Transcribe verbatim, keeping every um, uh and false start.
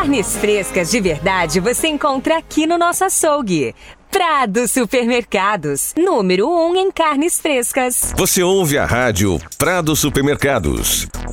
Carnes frescas de verdade você encontra aqui no nosso açougue. Prado Supermercados, número um em carnes frescas. Você ouve a rádio Prado Supermercados.